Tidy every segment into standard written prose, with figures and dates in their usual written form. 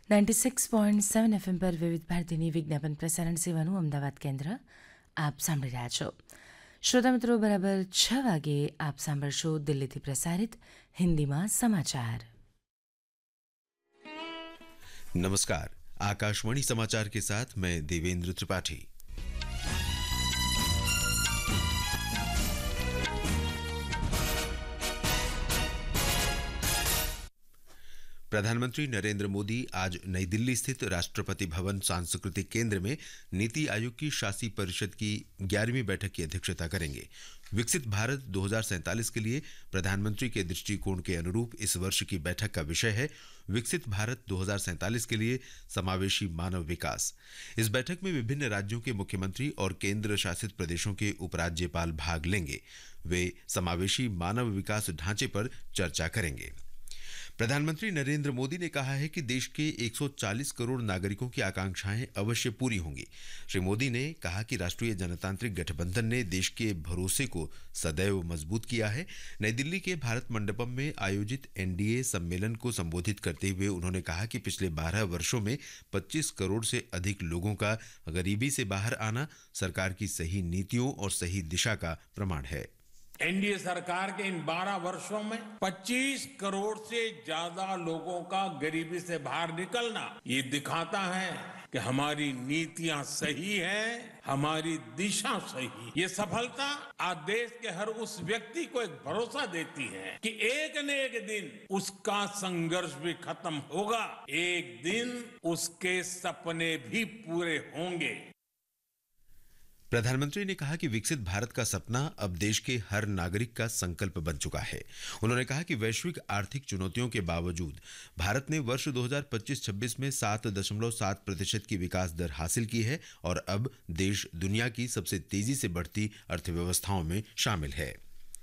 96.7 FM પર વિવિધ ભારતીની વિજ્ઞાપન પ્રસારણ સેવાનું અમદાવાદ કેન્દ્ર આપ સાંભળી રહ્યા છો. શ્રોતા મિત્રો, બરાબર 6 વાગે આપ સાંભળશો દિલ્હીથી પ્રસારિત હિન્દીમાં સમાચાર. नमस्कार, आकाशवाणी समाचार के साथ मैं देवेंद्र त्रिपाठी. प्रधानमंत्री नरेंद्र मोदी आज नई दिल्ली स्थित राष्ट्रपति भवन सांस्कृतिक केंद्र में नीति आयोग की शासी परिषद की 11वीं बैठक की अध्यक्षता करेंगे. विकसित भारत 2047 के लिए प्रधानमंत्री के दृष्टिकोण के अनुरूप इस वर्ष की बैठक का विषय है विकसित भारत 2047 के लिए समावेशी मानव विकास. इस बैठक में विभिन्न राज्यों के मुख्यमंत्री और केंद्र शासित प्रदेशों के उपराज्यपाल भाग लेंगे. वे समावेशी मानव विकास ढांचे पर चर्चा करेंगे. प्रधानमंत्री नरेंद्र मोदी ने कहा है कि देश के 140 करोड़ नागरिकों की आकांक्षाएं अवश्य पूरी होंगी. श्री मोदी ने कहा कि राष्ट्रीय जनतांत्रिक गठबंधन ने देश के भरोसे को सदैव मजबूत किया है. नई दिल्ली के भारत मंडपम में आयोजित एनडीए सम्मेलन को संबोधित करते हुए उन्होंने कहा कि पिछले 12 वर्षों में 25 करोड़ से अधिक लोगों का गरीबी से बाहर आना सरकार की सही नीतियों और सही दिशा का प्रमाण है. एनडीए सरकार के इन 12 वर्षों में 25 करोड़ से ज्यादा लोगों का गरीबी से बाहर निकलना ये दिखाता है कि हमारी नीतियां सही हैं, हमारी दिशा सही. ये सफलता आज देश के हर उस व्यक्ति को एक भरोसा देती है कि एक न एक दिन उसका संघर्ष भी खत्म होगा, एक दिन उसके सपने भी पूरे होंगे. प्रधानमंत्री ने कहा कि विकसित भारत का सपना अब देश के हर नागरिक का संकल्प बन चुका है. उन्होंने कहा कि वैश्विक आर्थिक चुनौतियों के बावजूद भारत ने वर्ष 2025-26 में 7.7% की विकास दर हासिल की है और अब देश दुनिया की सबसे तेजी से बढ़ती अर्थव्यवस्थाओं में शामिल है.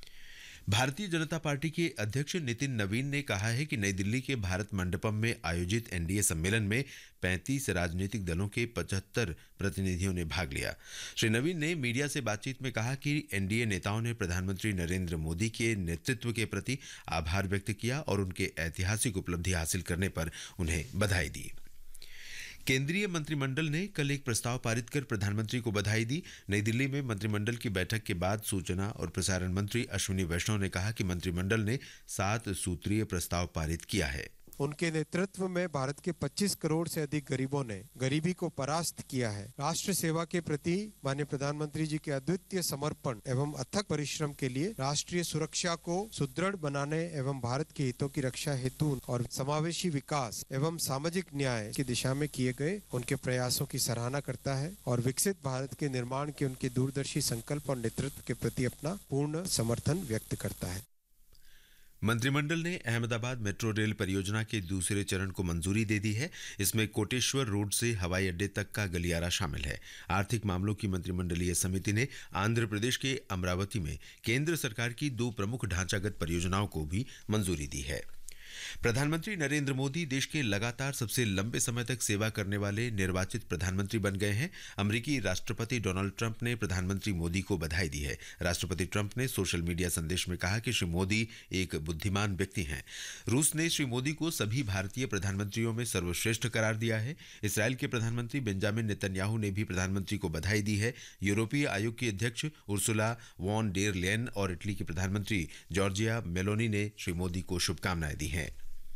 भारतीय जनता पार्टी के अध्यक्ष नितिन नवीन ने कहा है कि नई दिल्ली के भारत मंडपम में आयोजित एनडीए सम्मेलन में 35 राजनीतिक दलों के 75 प्रतिनिधियों ने भाग लिया. श्री नवीन ने मीडिया से बातचीत में कहा कि एनडीए नेताओं ने प्रधानमंत्री नरेंद्र मोदी के नेतृत्व के प्रति आभार व्यक्त किया और उनके ऐतिहासिक उपलब्धि हासिल करने पर उन्हें बधाई दी. केंद्रीय मंत्रिमंडल ने कल एक प्रस्ताव पारित कर प्रधानमंत्री को बधाई दी. नई दिल्ली में मंत्रिमंडल की बैठक के बाद सूचना और प्रसारण मंत्री अश्विनी वैष्णव ने कहा कि मंत्रिमंडल ने 7 सूत्रीय प्रस्ताव पारित किया है. उनके नेतृत्व में भारत के 25 करोड़ से अधिक गरीबों ने गरीबी को परास्त किया है. राष्ट्र सेवा के प्रति माननीय प्रधानमंत्री जी के अद्वितीय समर्पण एवं अथक परिश्रम के लिए राष्ट्रीय सुरक्षा को सुदृढ़ बनाने एवं भारत के हितों की रक्षा हेतु और समावेशी विकास एवं सामाजिक न्याय की दिशा में किए गए उनके प्रयासों की सराहना करता है और विकसित भारत के निर्माण के उनके दूरदर्शी संकल्प और नेतृत्व के प्रति अपना पूर्ण समर्थन व्यक्त करता है. मंत्रिमंडल ने अहमदाबाद मेट्रो रेल परियोजना के दूसरे चरण को मंजूरी दे दी है. इसमें कोटेश्वर रोड से हवाई अड्डे तक का गलियारा शामिल है. आर्थिक मामलों की मंत्रिमंडलीय समिति ने आंध्र प्रदेश के अमरावती में केंद्र सरकार की 2 प्रमुख ढांचागत परियोजनाओं को भी मंजूरी दी है. प्रधानमंत्री नरेंद्र मोदी देश के लगातार सबसे लंबे समय तक सेवा करने वाले निर्वाचित प्रधानमंत्री बन गए हैं. अमेरिकी राष्ट्रपति डोनाल्ड ट्रंप ने प्रधानमंत्री मोदी को बधाई दी है. राष्ट्रपति ट्रंप ने सोशल मीडिया संदेश में कहा कि श्री मोदी एक बुद्धिमान व्यक्ति हैं. रूस ने श्री मोदी को सभी भारतीय प्रधानमंत्रियों में सर्वश्रेष्ठ करार दिया है. इसराइल के प्रधानमंत्री बेंजामिन नेतन्याहू ने भी प्रधानमंत्री को बधाई दी है. यूरोपीय आयोग की अध्यक्ष उर्सुला वॉन डेर लेयन और इटली के प्रधानमंत्री जॉर्जिया मेलोनी ने श्री मोदी को शुभकामनाएं दी हैं.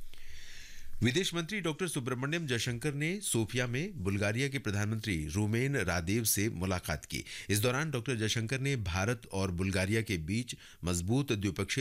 विदेश मंत्री डॉक्टर सुब्रमण्यम जयशंकर ने सोफिया में बुल्गारिया के प्रधानमंत्री रूमेन रादेव से मुलाकात की. इस दौरान डॉक्टर जयशंकर ने भारत और बुल्गारिया के बीच मजबूत द्विपक्षीय